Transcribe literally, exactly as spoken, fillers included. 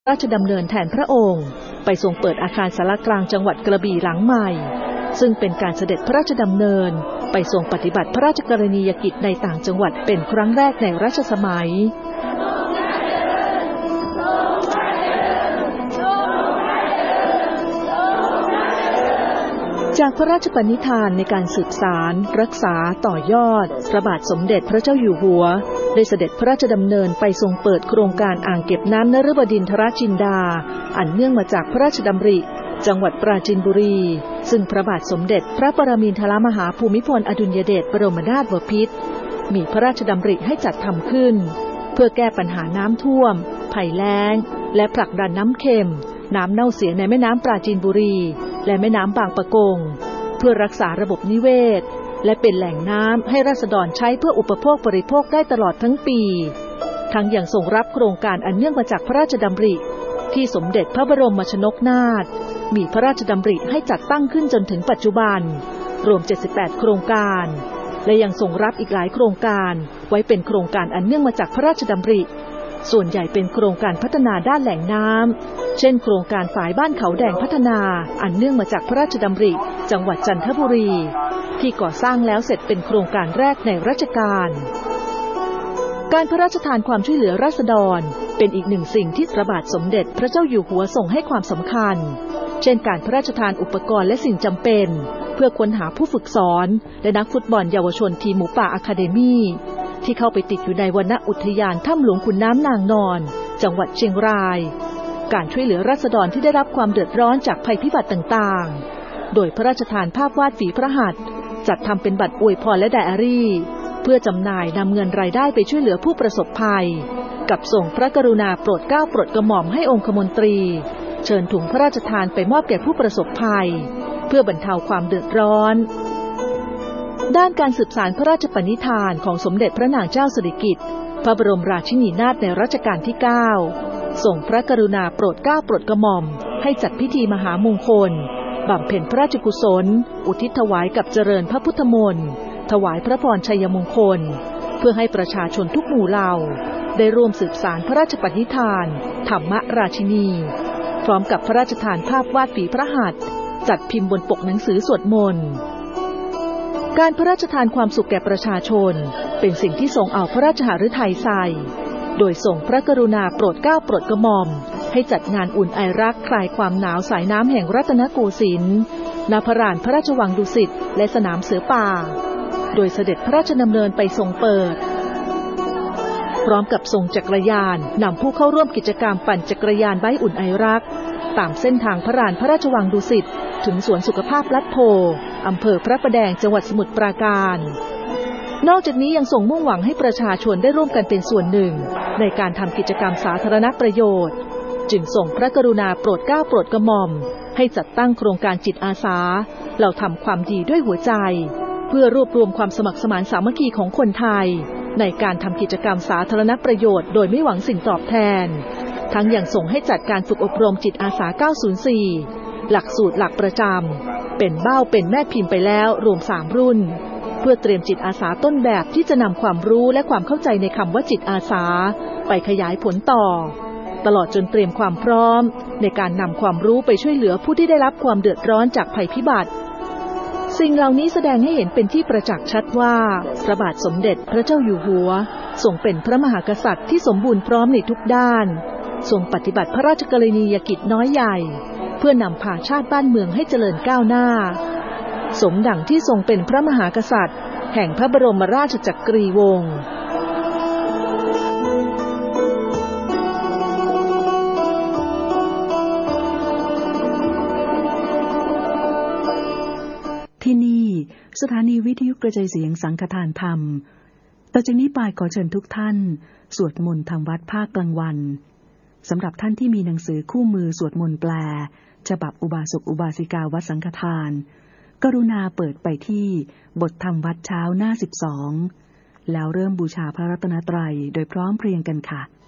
ราชดำเนินแทนพระองค์ไปทรงเปิดอาคารศาลากลางจังหวัดกระบี่หลังใหม่ซึ่งเป็นการเสด็จพระราชดำเนินไปทรงปฏิบัติพระราชกรณียกิจในต่างจังหวัดเป็นครั้งแรกในรัชสมัยจากพระราชปณิธานในการสืบสารรักษาต่อยอดพระบาทสมเด็จพระเจ้าอยู่หัวได้เสด็จพระราชดำเนินไปทรงเปิดโครงการอ่างเก็บน้ำนฤบดินทรจินดาอันเนื่องมาจากพระราชดำริจังหวัดปราจีนบุรีซึ่งพระบาทสมเด็จพระปรมินทรมหาภูมิพลอดุลยเดชบรมนาถบพิตรมีพระราชดำริให้จัดทำขึ้นเพื่อแก้ปัญหาน้ำท่วมภัยแล้งและผลักดันน้ำเค็มน้ำเน่าเสียในแม่น้ำปราจีนบุรีและแม่น้ำบางปะกงเพื่อรักษาระบบนิเวศและเป็นแหล่งน้ำให้ราษฎรใช้เพื่ออุปโภคบริโภคได้ตลอดทั้งปีทั้งยังทรงรับโครงการอันเนื่องมาจากพระราชดำริที่สมเด็จพระบรมชนกนาถมีพระราชดำริให้จัดตั้งขึ้นจนถึงปัจจุบันรวมเจ็ดสิบแปดโครงการและยังทรงรับอีกหลายโครงการไว้เป็นโครงการอันเนื่องมาจากพระราชดำริส่วนใหญ่เป็นโครงการพัฒนาด้านแหล่งน้ำเช่นโครงการฝายบ้านเขาแดงพัฒนาอันเนื่องมาจากพระราชดำริจังหวัดจันทบุรีที่ก่อสร้างแล้วเสร็จเป็นโครงการแรกในรัชกาลการพระราชทานความช่วยเหลือราษฎรเป็นอีกหนึ่งสิ่งที่พระบาทสมเด็จพระเจ้าอยู่หัวทรงให้ความสำคัญเช่นการพระราชทานอุปกรณ์และสิ่งจำเป็นเพื่อค้นหาผู้ฝึกสอนและนักฟุตบอลเยาวชนทีมหมูป่าอะคาเดมี่ที่เข้าไปติดอยู่ในวรรณอุทยานถ้ำหลวงขุนน้ำนางนอนจังหวัดเชียงรายการช่วยเหลือราษฎรที่ได้รับความเดือดร้อนจากภัยพิบัติต่างๆโดยพระราชทานภาพวาดฝีพระหัตถ์จัดทำเป็นบัตรอวยพรและไดอารี่เพื่อจำหน่ายนำเงินรายได้ไปช่วยเหลือผู้ประสบภัยกับส่งพระกรุณาโปรดเกล้าโปรดกระหม่อมให้องคมนตรีเชิญถุงพระราชทานไปมอบแก่ผู้ประสบภัยเพื่อบรรเทาความเดือดร้อนด้านการสืบสานพระราชปณิธานของสมเด็จพระนางเจ้าสิริกิติ์พระบรมราชินีนาถในรัชกาลที่เก้าส่งพระกรุณาโปรดเกล้าโปรดกระหม่อมให้จัดพิธีมหามงคลบำเพ็ญพระราชกุศลอุทิศถวายกับเจริญพระพุทธมนต์ถวายพระพรชัยมงคลเพื่อให้ประชาชนทุกหมู่เหล่าได้ร่วมสืบสานพระราชปณิธานธรรมราชินีพร้อมกับพระราชทานภาพวาดฝีพระหัตถ์จัดพิมพ์บนปกหนังสือสวดมนต์การพระราชทานความสุขแก่ประชาชนเป็นสิ่งที่ทรงเอาพระราชหฤทัยใส่โดยทรงพระกรุณาโปรดเกล้าโปรดกระหม่อมให้จัดงานอุ่นไอรักคลายความหนาวสายน้ำแห่งรัตนโกสินทร์ณพระลานพระราชวังดุสิตและสนามเสือป่าโดยเสด็จพระราชดำเนินไปทรงเปิดพร้อมกับทรงจักรยานนำผู้เข้าร่วมกิจกรรมปั่นจักรยานไว้อุ่นไอรักตามเส้นทางพระลานพระราชวังดุสิตถึงสวนสุขภาพลัดโพอำเภอพระประแดงจังหวัดสมุทรปราการนอกจากนี้ยังทรงมุ่งหวังให้ประชาชนได้ร่วมกันเป็นส่วนหนึ่งในการทำกิจกรรมสาธารณประโยชน์จึงทรงพระกรุณาโปรดเกล้าโปรดกระหม่อมให้จัดตั้งโครงการจิตอาสาเราทำความดีด้วยหัวใจเพื่อรวบรวมความสมัครสมานสามัคคีของคนไทยในการทำกิจกรรมสาธารณประโยชน์โดยไม่หวังสิ่งตอบแทนทั้งยังส่งให้จัดการฝึกอบรมจิตอาสาเก้าศูนย์สี่หลักสูตรหลักประจำเป็นเบ้าเป็นแม่พิมพ์ไปแล้วรวมสามรุ่นเพื่อเตรียมจิตอาสาต้นแบบที่จะนำความรู้และความเข้าใจในคำว่าจิตอาสาไปขยายผลต่อตลอดจนเตรียมความพร้อมในการนำความรู้ไปช่วยเหลือผู้ที่ได้รับความเดือดร้อนจากภัยพิบัติสิ่งเหล่านี้แสดงให้เห็นเป็นที่ประจักษ์ชัดว่าพระบาทสมเด็จพระเจ้าอยู่หัวทรงเป็นพระมหากษัตริย์ที่สมบูรณ์พร้อมในทุกด้านทรงปฏิบัติพระราชกรณียกิจน้อยใหญ่เพื่อนำพาชาติบ้านเมืองให้เจริญก้าวหน้าสมดังที่ทรงเป็นพระมหากษัตริย์แห่งพระบรมราชจักรีวงศ์ที่นี่สถานีวิทยุกระจายเสียงสังฆทานธรรมต่อจากนี้ไปขอเชิญทุกท่านสวดมนต์ทำวัดภาคกลางวันสำหรับท่านที่มีหนังสือคู่มือสวดมนต์แปลฉบับอุบาสกอุบาสิกาวัดสังฆทานกรุณาเปิดไปที่บทธรรมวัดเช้าหน้าสิบสองแล้วเริ่มบูชาพระรัตนตรัยโดยพร้อมเพรียงกันค่ะ